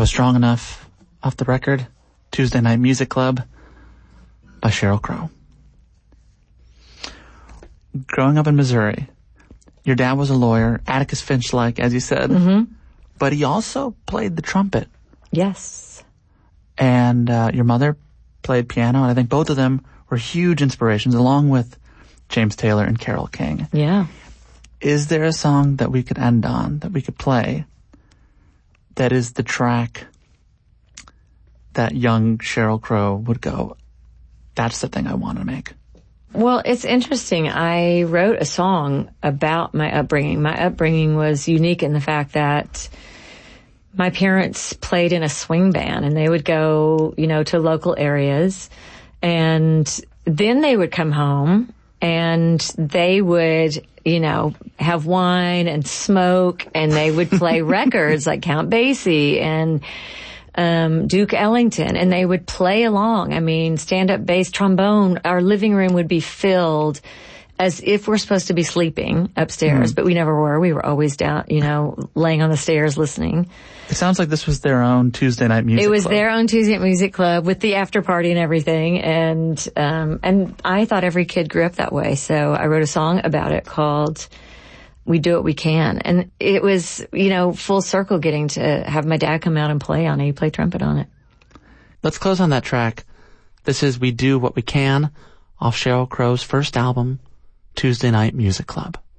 was Strong Enough off the record. Tuesday Night Music Club by Sheryl Crow. Growing up in Missouri, your dad was a lawyer, Atticus Finch-like, as you said, but he also played the trumpet. Yes. And your mother played piano, and I think both of them were huge inspirations, along with James Taylor and Carole King. Yeah. Is there a song that we could end on, that we could play, that is the track that young Sheryl Crow would go, that's the thing I want to make? Well, it's interesting. I wrote a song about my upbringing. My upbringing was unique in the fact that my parents played in a swing band, and they would go, to local areas, and then they would come home and they would, have wine and smoke, and they would play records like Count Basie and Duke Ellington, and they would play along. I mean, stand-up bass, trombone. Our living room would be filled as if we're supposed to be sleeping upstairs, but we never were. We were always down, laying on the stairs listening. It sounds like this was their own Tuesday night music club. It was their own Tuesday night music club with the after party and everything. And I thought every kid grew up that way. So I wrote a song about it called We Do What We Can. And it was, full circle getting to have my dad come out and play on it. He played trumpet on it. Let's close on that track. This is We Do What We Can off Sheryl Crow's first album, Tuesday Night Music Club.